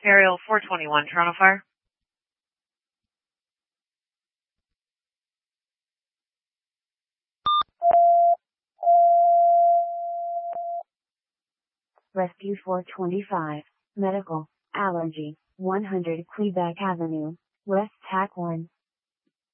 Aerial 421, Toronto Fire. Rescue 425, Medical, Allergy, 100 Quebec Avenue, West TAC 1.